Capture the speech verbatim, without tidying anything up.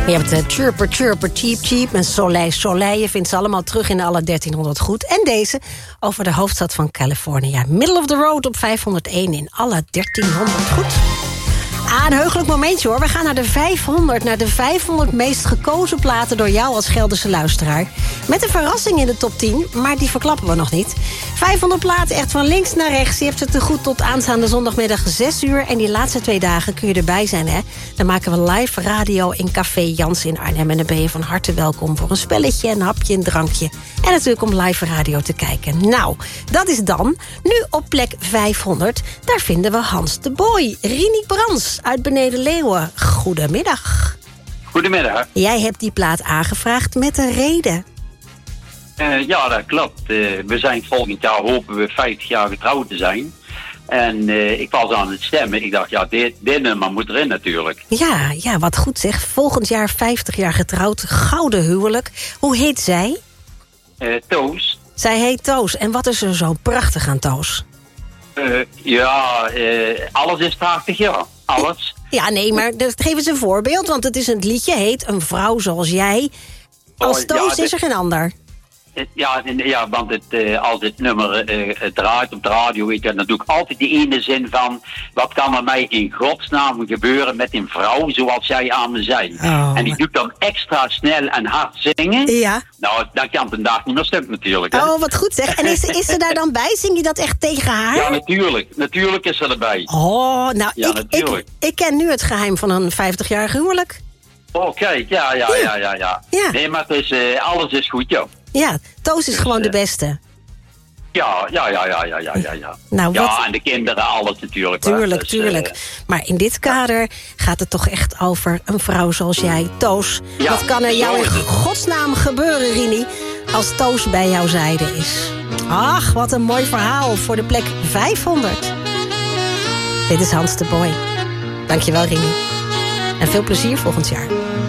Je hebt uh, Chirper, Chirper, Cheap, Cheap en Soleil, Soleil. Je vindt ze allemaal terug in alle dertienhonderd goed. En deze over de hoofdstad van Californië. Middle of the road op vijfhonderdéén in alle dertienhonderd goed. Ah, een heugelijk momentje hoor. We gaan naar de vijfhonderd. Naar de vijfhonderd meest gekozen platen door jou als Gelderse luisteraar. Met een verrassing in de top tien, maar die verklappen we nog niet. vijfhonderd platen echt van links naar rechts. Je hebt ze te goed tot aanstaande zondagmiddag zes uur. En die laatste twee dagen kun je erbij zijn, hè. Dan maken we live radio in Café Jans in Arnhem. En dan ben je van harte welkom voor een spelletje, een hapje, een drankje. En natuurlijk om live radio te kijken. Nou, dat is dan. Nu op plek vijfhonderd. Daar vinden we Hans de Boy. Rini Brans uit Beneden Leeuwen. Goedemiddag. Goedemiddag. Jij hebt die plaat aangevraagd met een reden. Uh, ja, dat klopt. Uh, we zijn volgend jaar, hopen we, vijftig jaar getrouwd te zijn. En uh, ik was aan het stemmen. Ik dacht, ja, dit, dit nummer moet erin natuurlijk. Ja, ja, wat goed zeg. Volgend jaar vijftig jaar getrouwd. Gouden huwelijk. Hoe heet zij? Uh, Toos. Zij heet Toos. En wat is er zo prachtig aan Toos? Uh, ja, uh, alles is prachtig, ja. Alles. Ja, nee, maar geef eens een voorbeeld. Want het is een liedje, heet Een vrouw zoals jij. Als oh, Toos ja, is er geen ander. Ja, ja, want het, uh, als het nummer uh, het draait op de radio, weet je, dan doe ik altijd die ene zin van: wat kan er mij in godsnaam gebeuren met een vrouw zoals jij aan me zei? Oh, en die doe ik dan extra snel en hard zingen. Ja. Nou, dan kan het een dag niet meer stuk natuurlijk. Hè? Oh, wat goed zeg. En is, is ze daar dan bij? Zing je dat echt tegen haar? Ja, natuurlijk. Natuurlijk is ze erbij. Oh, nou, ja, ik, natuurlijk. ik, ik ken nu het geheim van een vijftig-jarig huwelijk. Oh, kijk, ja, ja, ja, ja, ja. ja. ja. Nee, maar het is, uh, alles is goed, joh. Ja, Toos is dus, gewoon de beste. Ja, ja, ja, ja, ja, ja, ja. Ja, nou, ja wat... en de kinderen, alles natuurlijk. Tuurlijk, dus, tuurlijk. Uh, maar in dit kader ja. gaat het toch echt over een vrouw zoals jij, Toos. Ja, wat kan er jou in godsnaam gebeuren, Rini, als Toos bij jouw zijde is? Ach, wat een mooi verhaal voor de plek vijfhonderd. Dit is Hans de Boy. Dankjewel, Rini. En veel plezier volgend jaar.